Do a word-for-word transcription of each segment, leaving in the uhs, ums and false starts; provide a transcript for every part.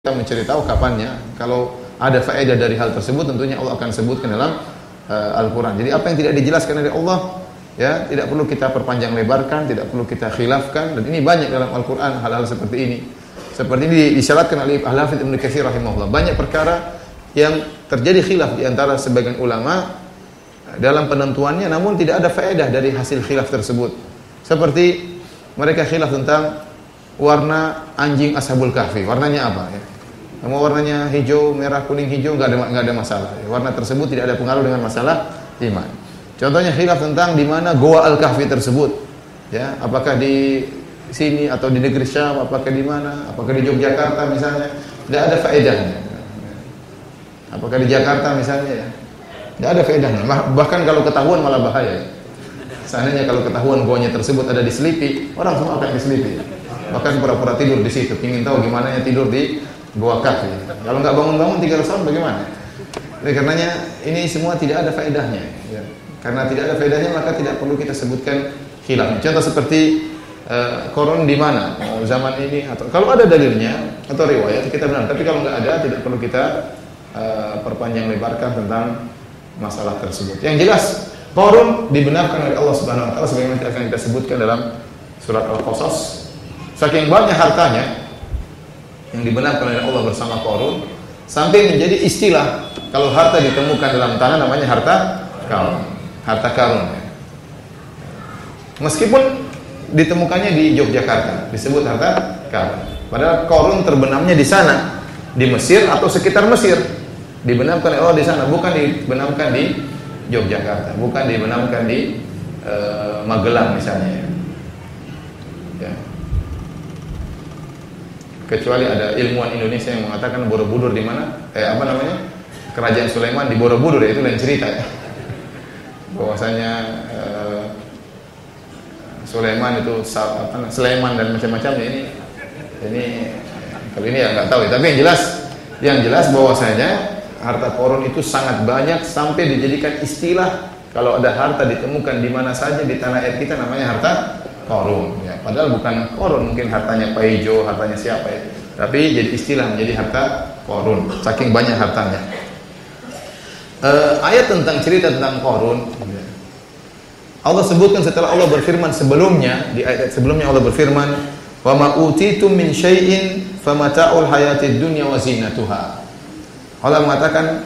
Kita mencari tahu kapannya. Kalau ada faedah dari hal tersebut, tentunya Allah akan sebutkan dalam uh, Al-Quran. Jadi apa yang tidak dijelaskan dari Allah, ya tidak perlu kita perpanjang lebarkan, tidak perlu kita khilafkan. Dan ini banyak dalam Al-Quran hal-hal seperti ini. Seperti ini disyaratkan oleh Al-Hafidz Ibnu Katsir rahimahullah. Banyak perkara yang terjadi khilaf di antara sebagian ulama dalam penentuannya, namun tidak ada faedah dari hasil khilaf tersebut. Seperti mereka khilaf tentang warna anjing Ashabul Kahfi, warnanya apa ya? Mau warnanya hijau, merah, kuning, hijau, nggak ada nggak ada masalah. Warna tersebut tidak ada pengaruh dengan masalah iman. Contohnya khilaf tentang di mana Goa Al-Kahfi tersebut, ya, apakah di sini atau di negeri Syam, apakah di mana, apakah di Yogyakarta misalnya, tidak ada faedahnya. Apakah di Jakarta misalnya, ya, tidak ada faedahnya. Bahkan kalau ketahuan malah bahaya. Seandainya kalau ketahuan goanya tersebut ada di Selipi, orang semua akan di Selipi. Bahkan pura-pura tidur di situ, ingin tahu gimana nya tidur di Goa Kahfi. Kalau nggak bangun-bangun tiga ratus tahun bagaimana? Oleh karenanya ini semua tidak ada faedahnya. Ya. Karena tidak ada faedahnya maka tidak perlu kita sebutkan khilaf. Contoh seperti uh, koron di mana? Mau zaman ini atau kalau ada dalilnya atau riwayat kita benar. Tapi kalau nggak ada tidak perlu kita uh, perpanjang lebarkan tentang masalah tersebut. Yang jelas Qarun dibenarkan oleh Allah Subhanahu Wa Taala sebagaimana akan kita sebutkan dalam surat Al-Qasas. Saking banyak hartanya yang dibenarkan oleh Allah bersama Qarun sampai menjadi istilah. Kalau harta ditemukan dalam tanah namanya harta karun, harta karun. Meskipun ditemukannya di Yogyakarta disebut harta karun. Padahal Qarun terbenamnya di sana, di Mesir atau sekitar Mesir. Dibenamkan oleh Allah di sana, bukan dibenamkan di Yogyakarta, bukan dibenamkan di uh, Magelang misalnya. Ya. Kecuali ada ilmuwan Indonesia yang mengatakan Borobudur di mana? Eh apa namanya? Kerajaan Sulaiman di Borobudur, ya, itu lain cerita ya. Bahwasanya uh, Sulaiman itu apa, Sulaiman dan macam-macamnya ini ini kalau ini ya nggak tahu ya. Tapi yang jelas yang jelas bahwasanya harta Qarun itu sangat banyak sampai dijadikan istilah. Kalau ada harta ditemukan di mana saja di tanah air kita namanya harta Qarun, ya. Padahal bukan Qarun, mungkin hartanya Paijo, hartanya siapa ya. Tapi jadi istilah menjadi harta Qarun, saking banyak hartanya. Uh, ayat tentang cerita tentang Qarun, ya. Allah sebutkan setelah Allah berfirman sebelumnya, di ayat sebelumnya Allah berfirman, "Wa ma utitum min syai'in famata'ul hayatid dunya wa zinatuha." Allah mengatakan,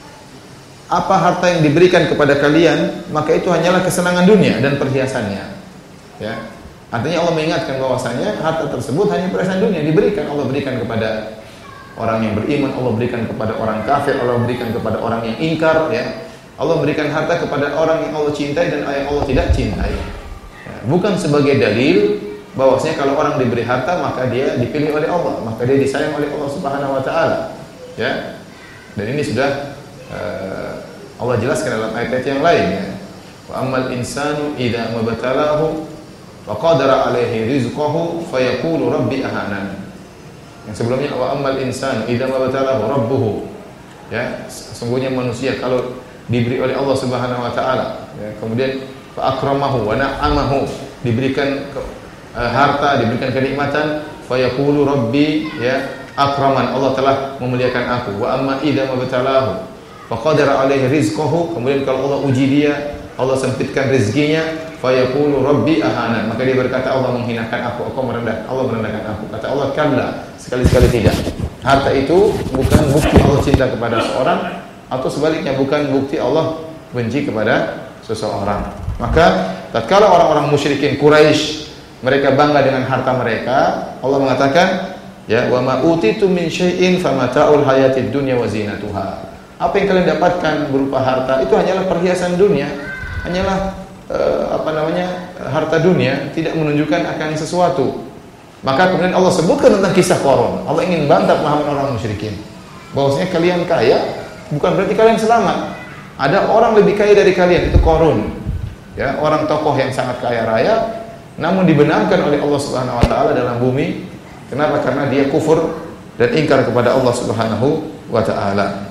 apa harta yang diberikan kepada kalian, maka itu hanyalah kesenangan dunia dan perhiasannya. Ya. Artinya Allah mengingatkan bahwasanya harta tersebut hanya perhiasan dunia, diberikan. Allah berikan kepada orang yang beriman, Allah berikan kepada orang kafir, Allah berikan kepada orang yang ingkar, ya. Allah berikan harta kepada orang yang Allah cintai dan yang Allah tidak cintai. Ya. Bukan sebagai dalil bahwasanya kalau orang diberi harta maka dia dipilih oleh Allah, maka dia disayang oleh Allah Subhanahu wa taala. Ya. Dan ini sudah uh, Allah jelaskan dalam ayat-ayat yang lain, ya. Wa ammal insanu idza mabtalahu wa qadara alaihi rizqahu fayaqulu rabbi ahanan. Yang sebelumnya wa ammal insanu idza mabtalahu rabbuhu, ya, sesungguhnya manusia kalau diberi oleh Allah Subhanahu wa taala, ya, kemudian fa akramahu wa na'amahu, diberikan uh, harta, diberikan kenikmatan, fayaqulu rabbi, ya, akraman, Allah telah memuliakan aku. Wa amma idza mabtalahu fa qadara alaihi rizqahu, kemudian kalau Allah uji dia, Allah sempitkan rezekinya, fa yaqulu rabbi ahanan, maka dia berkata Allah menghinakan aku, aku merendah, Allah merendahkan aku. Kata Allah, kalla, sekali-sekali tidak. Harta itu bukan bukti Allah cinta kepada seorang, atau sebaliknya bukan bukti Allah benci kepada seseorang. Maka tatkala orang-orang musyrikin Quraisy mereka bangga dengan harta mereka, Allah mengatakan, ya, wa ma utitu min syai'in famata'ul hayatid dunya wa zinatuha. Apa yang kalian dapatkan berupa harta itu hanyalah perhiasan dunia, hanyalah uh, apa namanya harta dunia, tidak menunjukkan akan sesuatu. Maka kemudian Allah sebutkan tentang kisah Qarun. Allah ingin bantah pemahaman orang musyrikin bahwasanya kalian kaya bukan berarti kalian selamat. Ada orang lebih kaya dari kalian, itu Qarun. Ya, orang tokoh yang sangat kaya raya namun dibenarkan oleh Allah Subhanahu wa taala dalam bumi. Kenapa? Karena dia kufur dan ingkar kepada Allah Subhanahu wa taala.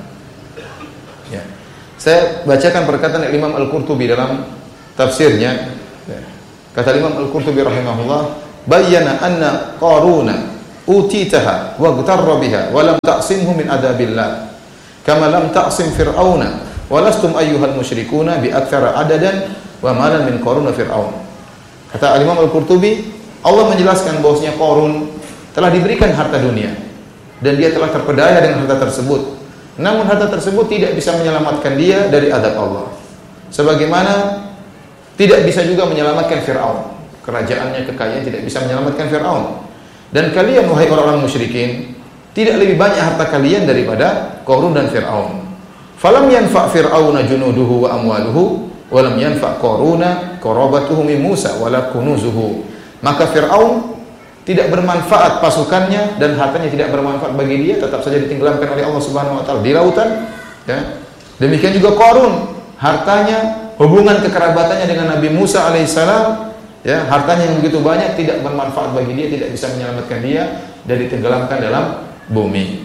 Ya. Saya bacakan perkataan Imam Al-Qurtubi dalam tafsirnya. Ya. Kata Imam Al-Qurtubi rahimahullah, "Bayyana anna Qaruna utitaha wa ghtarra biha wa lam ta'simhu min adabillah kama lam ta'sim fir'auna wa lastum ayyuhal musyrikuna bi aktsara adadan wa malan min qarun fir'aun. Kata Al-Imam Al-Qurtubi, Allah menjelaskan bahwasanya Qarun telah diberikan harta dunia dan dia telah terpedaya dengan harta tersebut. Namun harta tersebut tidak bisa menyelamatkan dia dari azab Allah. Sebagaimana tidak bisa juga menyelamatkan Fir'aun. Kerajaannya, kekayaan tidak bisa menyelamatkan Fir'aun. Dan kalian wahai orang-orang musyrikin, tidak lebih banyak harta kalian daripada Qarun dan Fir'aun. Falam yanfa' Fir'auna junuduhu wa amwaluhu wa lam yanfa' Qaruna qarabatuhu min Musa wala kunuzuhu. Maka Fir'aun tidak bermanfaat pasukannya dan hartanya tidak bermanfaat bagi dia, tetap saja ditenggelamkan oleh Allah Subhanahu wa taala di lautan, ya. Demikian juga Qarun, hartanya, hubungan kekerabatannya dengan Nabi Musa alaihissalam, ya, hartanya yang begitu banyak tidak bermanfaat bagi dia, tidak bisa menyelamatkan dia dan ditenggelamkan dalam bumi.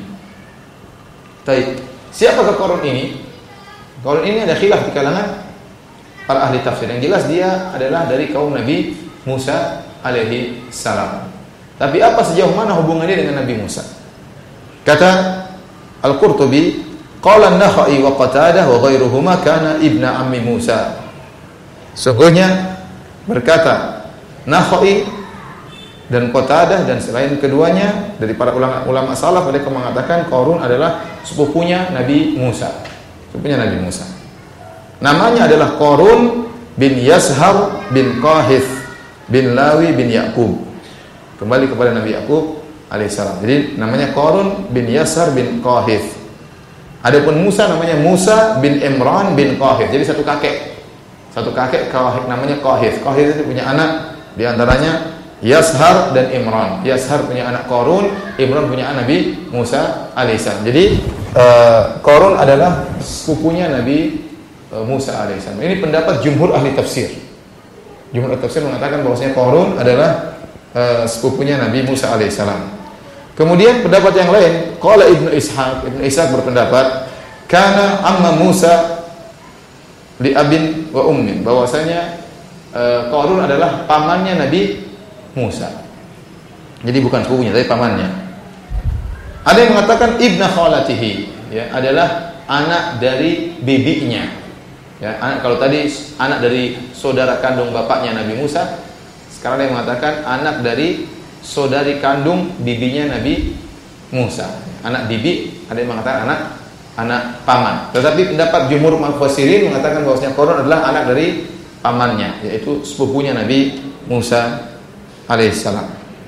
Baik, siapakah Qarun ini? Qarun ini ada khilaf di kalangan para ahli tafsir. Yang jelas dia adalah dari kaum Nabi Musa alaihi salam. Tapi apa sejauh mana hubungannya dengan Nabi Musa? Kata Al-Qurtubi, qala an-Nakhai wa Qatadah wa ghairuhuma kana ibna ammi Musa. Sungguhnya berkata Nakhai dan Qatadah dan selain keduanya dari para ulama-ulama salaf, mereka mengatakan Qarun adalah sepupunya Nabi Musa. Sepupunya Nabi Musa. Namanya adalah Qarun bin Yashar bin Qahith bin Lawi bin Yaqub. Kembali kepada Nabi Yaqub alaihissalam. Jadi namanya Qarun bin Yashar bin Qahith. Adapun Musa namanya Musa bin Imran bin Qahith. Jadi satu kakek. Satu kakek Qahith, namanya Qahith. Qahith itu punya anak, di antaranya Yashar dan Imran. Yashar punya anak Qarun, Imran punya anak Nabi Musa alaihissalam. Jadi uh, Qarun adalah sepupunya Nabi uh, Musa alaihissalam. Ini pendapat jumhur ahli tafsir. Jumhur ahli tafsir mengatakan bahwasanya Qarun adalah Uh, sepupunya Nabi Musa alaihissalam. Kemudian pendapat yang lain, qala Ibnu Ishaq, Ibnu Ishaq berpendapat kana amma Musa li abin wa ummin, bahwasanya uh, Qarun adalah pamannya Nabi Musa. Jadi bukan sepupunya, tapi pamannya. Ada yang mengatakan ibna khalatihi, ya, adalah anak dari bibinya. Ya, anak, kalau tadi anak dari saudara kandung bapaknya Nabi Musa, sekarang dia mengatakan anak dari saudari kandung bibinya Nabi Musa. Anak bibi, ada yang mengatakan anak anak paman. Tetapi pendapat jumhur mufassirin mengatakan bahwasanya Qarun adalah anak dari pamannya, yaitu sepupunya Nabi Musa alaihissalam.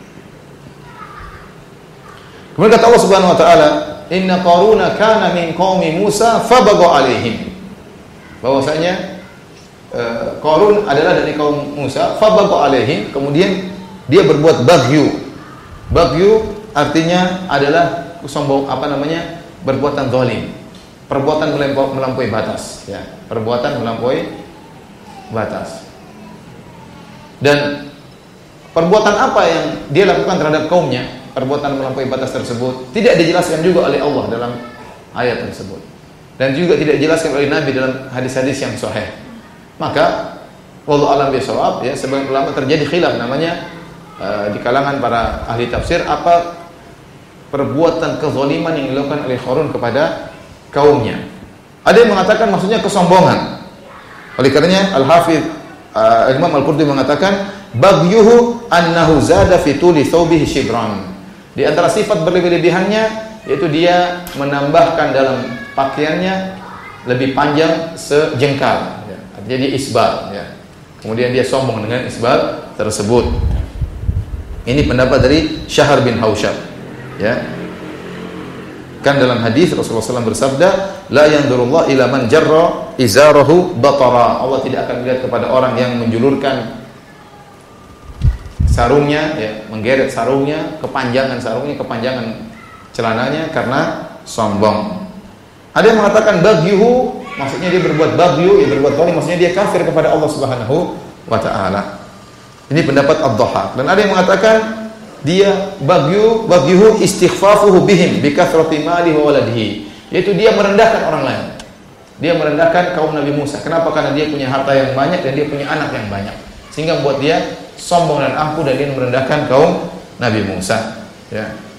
Kemudian kata Allah Subhanahu wa taala, "Inna Qaruna kana min qaumi Musa fabagha alaihim." Bahwasanya Uh, Qarun adalah dari kaum Musa, fabagha alaihim, kemudian dia berbuat baghyu. Baghyu artinya adalah sombong, apa namanya? Perbuatan zalim. Perbuatan melampaui, melampaui batas, ya. Perbuatan melampaui batas. Dan perbuatan apa yang dia lakukan terhadap kaumnya, perbuatan melampaui batas tersebut tidak dijelaskan juga oleh Allah dalam ayat tersebut. Dan juga tidak dijelaskan oleh Nabi dalam hadis-hadis yang sahih. Maka wallahu alam bisawab, ya, sebagian ulama terjadi khilaf namanya uh, di kalangan para ahli tafsir, apa perbuatan kezaliman yang dilakukan oleh Qarun kepada kaumnya. Ada yang mengatakan maksudnya kesombongan. Oleh karenanya Al-Hafidz uh, Imam Al-Qurtubi mengatakan baghyuhu annahu zada fi tuli thawbihi shibran. Di antara sifat berlebih-lebihannya yaitu dia menambahkan dalam pakaiannya lebih panjang sejengkal. Jadi isbal, ya. Kemudian dia sombong dengan isbal tersebut. Ini pendapat dari Syahr bin Hausyab, ya. Kan dalam hadis Rasulullah shallallahu alaihi wasallam bersabda, la yanzurullah ila man jarra izarahu batara. Allah tidak akan melihat kepada orang yang menjulurkan sarungnya, ya, menggeret sarungnya, kepanjangan sarungnya, kepanjangan celananya karena sombong. Ada yang mengatakan bagyuhu, maksudnya dia berbuat baghyu, ya berbuat zalim, maksudnya dia kafir kepada Allah Subhanahu wa taala. Ini pendapat Ad-Dhahhak. Dan ada yang mengatakan dia baghyu, baghyuhu istighfafuhu bihim bi kathrati malihi wa waladihi, yaitu dia merendahkan orang lain. Dia merendahkan kaum Nabi Musa. Kenapa? Karena dia punya harta yang banyak dan dia punya anak yang banyak. Sehingga membuat dia sombong dan angkuh dan dia merendahkan kaum Nabi Musa, ya.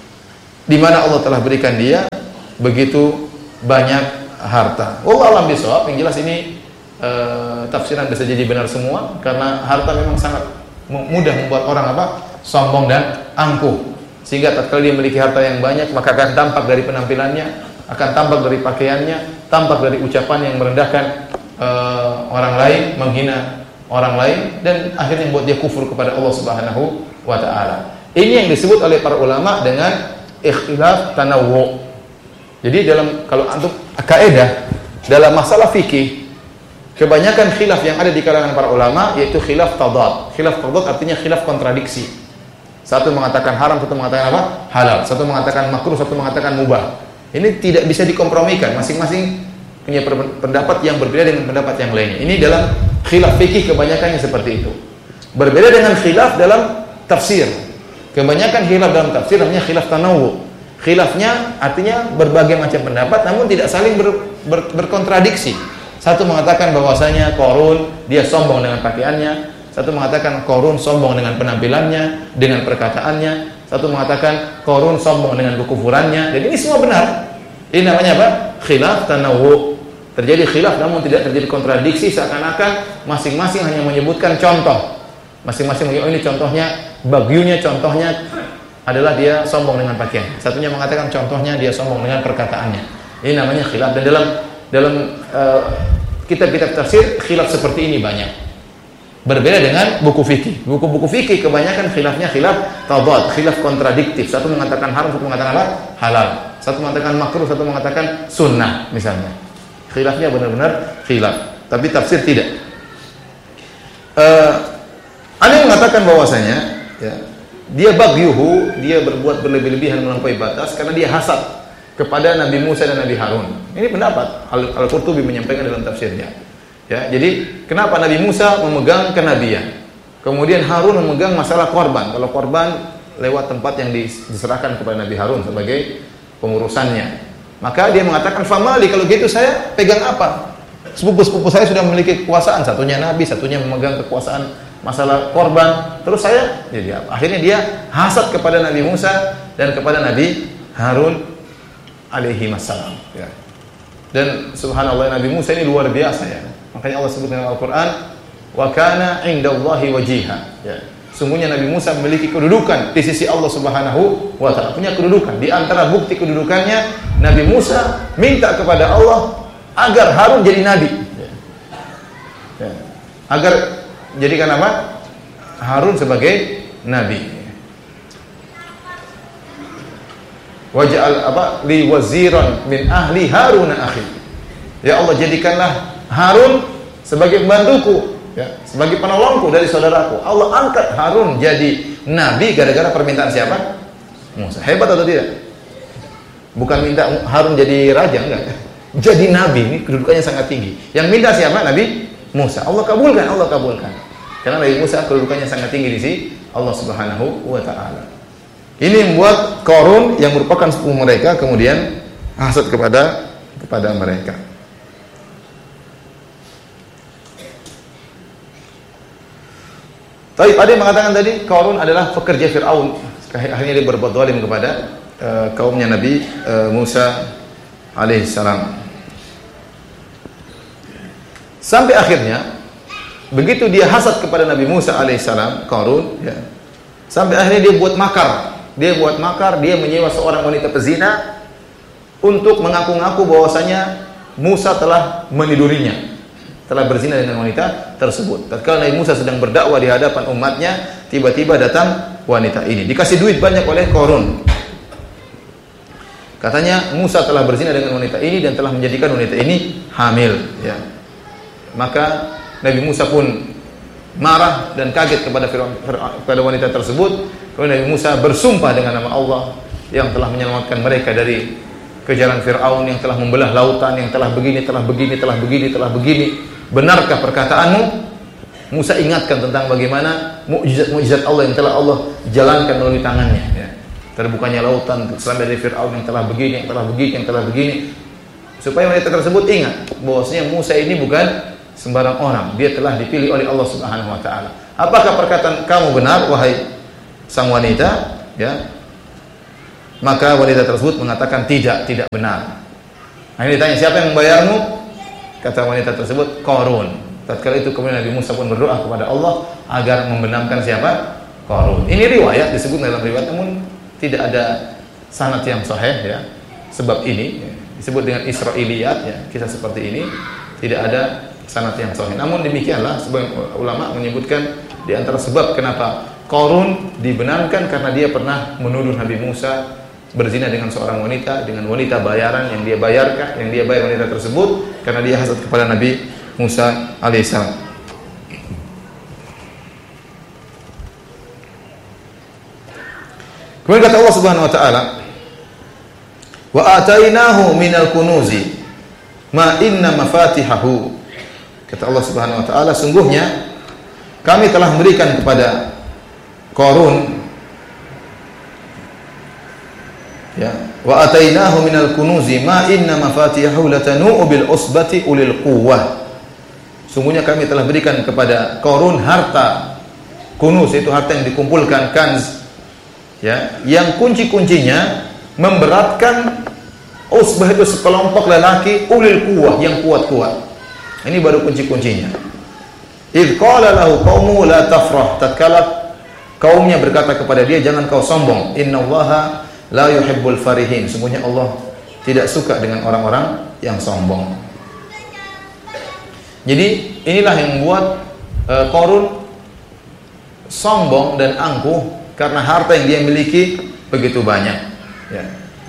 di mana Allah telah berikan dia begitu banyak harta. Wallahu a'lam bishawab. Yang jelas ini uh, tafsiran bisa jadi benar semua karena harta memang sangat mudah membuat orang apa? Sombong dan angkuh. Sehingga tatkala dia memiliki harta yang banyak, maka akan tampak dari penampilannya, akan tampak dari pakaiannya, tampak dari ucapan yang merendahkan uh, orang lain, menghina orang lain, dan akhirnya membuat dia kufur kepada Allah Subhanahu wa taala. Ini yang disebut oleh para ulama dengan ikhtilaf tanawwu. Jadi dalam kalau antum kaidah dalam masalah fikih, kebanyakan khilaf yang ada di kalangan para ulama yaitu khilaf tadad. Khilaf tadad artinya khilaf kontradiksi. Satu mengatakan haram, satu mengatakan apa? Halal. Satu mengatakan makruh, satu mengatakan mubah. Ini tidak bisa dikompromikan. Masing-masing punya pendapat yang berbeda dengan pendapat yang lainnya. Ini dalam khilaf fikih kebanyakannya seperti itu. Berbeda dengan khilaf dalam tafsir. Kebanyakan khilaf dalam tafsir namanya khilaf tanawwu. Khilafnya artinya berbagai macam pendapat namun tidak saling ber, ber, berkontradiksi. Satu mengatakan bahwasanya Qarun dia sombong dengan pakaiannya, satu mengatakan Qarun sombong dengan penampilannya, dengan perkataannya, satu mengatakan Qarun sombong dengan kekufurannya. Dan ini semua benar. Ini namanya apa? Khilaf tanawwu. Terjadi khilaf namun tidak terjadi kontradiksi, seakan-akan masing-masing hanya menyebutkan contoh. Masing-masing oh ini contohnya, bagyunya contohnya adalah dia sombong dengan pakaian. Satunya mengatakan contohnya dia sombong dengan perkataannya. Ini namanya khilaf. Dan dalam dalam uh, kitab-kitab tafsir khilaf seperti ini banyak. Berbeda dengan buku fikih. Buku-buku fikih kebanyakan khilafnya khilaf tadad, khilaf kontradiktif. Satu mengatakan haram, satu mengatakan apa? Halal. Satu mengatakan makruh, satu mengatakan sunnah misalnya. Khilafnya benar-benar khilaf. Tapi tafsir tidak. Uh, ada yang mengatakan bahwasanya ya, dia bagyuhu, dia berbuat berlebih-lebihan melampaui batas karena dia hasad kepada Nabi Musa dan Nabi Harun. Ini pendapat Al-Qurtubi menyampaikan dalam tafsirnya. Ya, jadi kenapa Nabi Musa memegang kenabian, kemudian Harun memegang masalah korban. Kalau korban lewat tempat yang diserahkan kepada Nabi Harun sebagai pengurusannya, maka dia mengatakan famali, kalau gitu saya pegang apa? Sepupu-sepupu saya sudah memiliki kekuasaan, satunya Nabi, satunya memegang kekuasaan masalah korban, terus saya jadi apa? Akhirnya dia hasad kepada Nabi Musa dan kepada Nabi Harun alaihi wassalam ya. Dan subhanallah, Nabi Musa ini luar biasa ya. Makanya Allah sebut dalam Al-Quran, wa kana indallahi wajiha ya. Sungguhnya Nabi Musa memiliki kedudukan di sisi Allah Subhanahu wa taala, punya kedudukan. Di antara bukti kedudukannya, Nabi Musa minta kepada Allah agar Harun jadi nabi ya. Ya. Agar jadikan apa? Harun sebagai nabi. Waj'al apa? Li waziran min ahli Harun akhi. Ya Allah, jadikanlah Harun sebagai pembantuku, ya, sebagai penolongku dari saudaraku. Allah angkat Harun jadi nabi gara-gara permintaan siapa? Musa. Hebat atau tidak? Bukan minta Harun jadi raja, enggak. Jadi nabi, ini kedudukannya sangat tinggi. Yang minta siapa? Nabi Musa. Allah kabulkan, Allah kabulkan. Karena Nabi Musa kedudukannya sangat tinggi di sisi Allah Subhanahu wa taala. Ini membuat Qarun yang merupakan sepupu mereka kemudian hasad kepada kepada mereka. Tapi ada yang mengatakan tadi Qarun adalah pekerja Fir'aun. Akhirnya dia berbuat zalim kepada uh, kaumnya Nabi uh, Musa alaihissalam. Sampai akhirnya begitu dia hasad kepada Nabi Musa alaihissalam, Qarun ya. Sampai akhirnya dia buat makar. Dia buat makar, dia menyewa seorang wanita pezina untuk mengaku-ngaku bahwasanya Musa telah menidurinya, telah berzina dengan wanita tersebut. Tatkala Nabi Musa sedang berdakwah di hadapan umatnya, tiba-tiba datang wanita ini. Dikasih duit banyak oleh Qarun. Katanya Musa telah berzina dengan wanita ini dan telah menjadikan wanita ini hamil. Ya. Maka Nabi Musa pun marah dan kaget kepada Fir'aun, kepada wanita tersebut. Kemudian Nabi Musa bersumpah dengan nama Allah yang telah menyelamatkan mereka dari kejaran Fir'aun, yang telah membelah lautan, yang telah begini, telah begini, telah begini, telah begini. Benarkah perkataanmu? Musa ingatkan tentang bagaimana mukjizat-mukjizat Allah yang telah Allah jalankan melalui tangannya. Ya. Terbukanya lautan, selamat dari Fir'aun yang telah begini, yang telah begini, yang telah begini. Supaya wanita tersebut ingat bahwasanya Musa ini bukan sembarang orang. Dia telah dipilih oleh Allah Subhanahu wa taala. Apakah perkataan kamu benar wahai sang wanita? Ya. Maka wanita tersebut mengatakan tidak, tidak benar. Nah, ini ditanya, siapa yang membayarmu? Kata wanita tersebut, Qarun. Tatkala itu kemudian Nabi Musa pun berdoa kepada Allah agar membenamkan siapa? Qarun. Ini riwayat, disebut dalam riwayat, namun tidak ada sanad yang sahih ya. Sebab ini ya, disebut dengan Israiliyat ya, kisah seperti ini tidak ada sanad yang sahih. Namun demikianlah sebagian ulama menyebutkan di antara sebab kenapa Qarun dibenarkan karena dia pernah menuduh Nabi Musa berzina dengan seorang wanita, dengan wanita bayaran yang dia bayarkan, yang dia bayar wanita tersebut karena dia hasad kepada Nabi Musa alaihissalam. Kemudian kata Allah Subhanahu wa taala, "Wa atainahu minal kunuzi ma inna mafatihahu." Kata Allah Subhanahu wa taala, sungguhnya kami telah memberikan kepada Qarun ya, wa atainahu minal kunuzi ma inna mafatihahu latanu bil usbati ulil quwwah. Sungguhnya kami telah berikan kepada Qarun harta kunuz, itu harta yang dikumpulkan, kanz ya, yang kunci-kuncinya memberatkan usbah, itu sekelompok lelaki ulil quwwah yang kuat-kuat. Ini baru kunci-kuncinya. Idz qala lahu qaumu la tafrah, tatkala kaumnya berkata kepada dia, jangan kau sombong. Innallaha la yuhibbul farihin, sungguhnya Allah tidak suka dengan orang-orang yang sombong. Jadi inilah yang membuat uh, Qarun sombong dan angkuh karena harta yang dia miliki begitu banyak ya.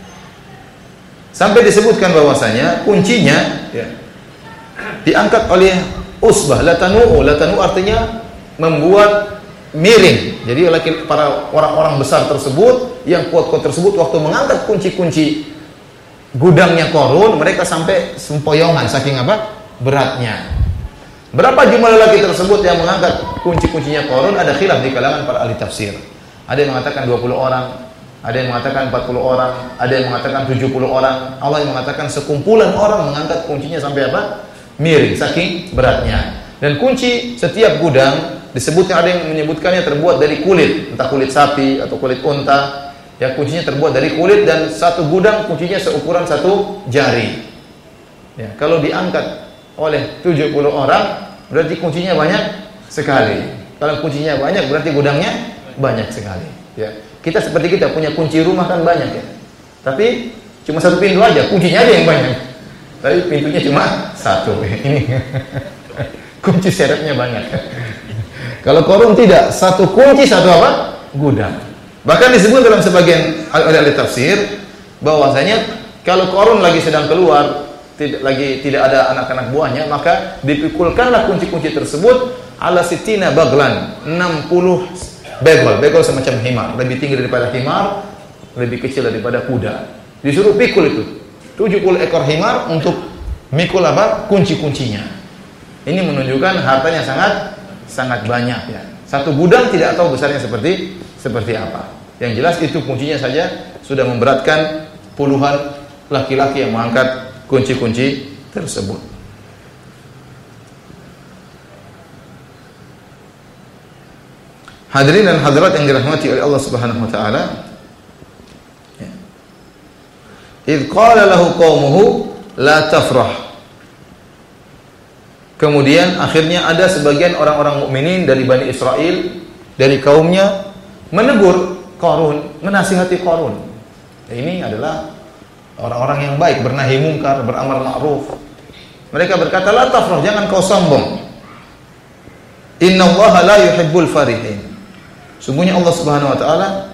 Sampai disebutkan bahwasanya kuncinya ya, diangkat oleh usbah, latanu, latanu artinya membuat miring. Jadi oleh para orang-orang besar tersebut yang kuat-kuat tersebut waktu mengangkat kunci-kunci gudangnya Qarun, mereka sampai sempoyongan saking apa? Beratnya. Berapa jumlah lelaki tersebut yang mengangkat kunci-kuncinya Qarun? Ada khilaf di kalangan para ahli tafsir. Ada yang mengatakan dua puluh orang, ada yang mengatakan empat puluh orang, ada yang mengatakan tujuh puluh orang. Allah yang mengatakan sekumpulan orang mengangkat kuncinya sampai apa? Miring saking beratnya. Dan kunci setiap gudang disebutnya, ada yang menyebutkannya terbuat dari kulit, entah kulit sapi atau kulit unta. Ya, kuncinya terbuat dari kulit dan satu gudang kuncinya seukuran satu jari. Ya, kalau diangkat oleh tujuh puluh orang berarti kuncinya banyak sekali. Kalau kuncinya banyak berarti gudangnya banyak sekali. Ya, kita seperti kita punya kunci rumah kan banyak ya. Tapi cuma satu pintu aja, kuncinya aja yang banyak. Tapi pintunya cuma satu. Ini kunci serepnya banyak. Kalau Qarun tidak, satu kunci satu apa? Gudang. Bahkan disebut dalam sebagian ahli tafsir bahwasanya kalau Qarun lagi sedang keluar, tidak lagi tidak ada anak-anak buahnya, maka dipikulkanlah kunci-kunci tersebut ala sitina baglan, enam puluh begol. Begol semacam himar, lebih tinggi daripada himar, lebih kecil daripada kuda. Disuruh pikul itu tujuh puluh ekor himar untuk mikul apa? Kunci-kuncinya. Ini menunjukkan hartanya sangat sangat banyak ya. Satu gudang tidak tahu besarnya seperti seperti apa. Yang jelas itu kuncinya saja sudah memberatkan puluhan laki-laki yang mengangkat kunci-kunci tersebut. Hadirin dan hadirat yang dirahmati oleh Allah Subhanahu wa taala. Ya. Idz qala lahu qaumuhu la tafrah. Kemudian akhirnya ada sebagian orang-orang mukminin dari Bani Israel, dari kaumnya, menegur Qarun, menasihati Qarun. Ini adalah orang-orang yang baik, bernahi mungkar, beramar ma'ruf. Mereka berkata, la tafrah, jangan kau sombong. Innallaha la yuhibbul farihin. Sungguhnya Allah Subhanahu wa taala